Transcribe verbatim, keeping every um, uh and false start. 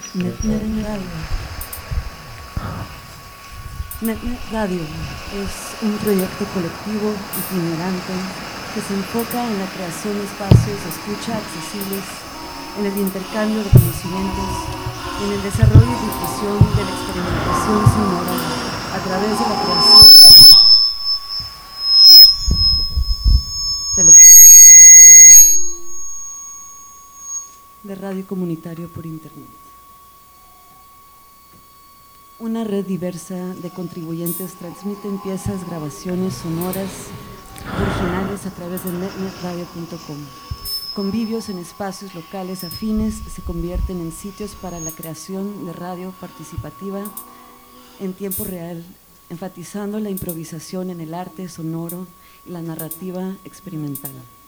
NetNet Radio. NetNet Radio es un proyecto colectivo itinerante que se enfoca en la creación de espacios de escucha accesibles, en el intercambio de conocimientos, en el desarrollo y difusión de la experimentación sonora a través de la creación de, la de radio comunitario por Internet. Una red diversa de contribuyentes transmiten piezas, grabaciones sonoras originales a través de net net radio punto com. Convivios en espacios locales afines se convierten en sitios para la creación de radio participativa en tiempo real, enfatizando la improvisación en el arte sonoro y la narrativa experimental.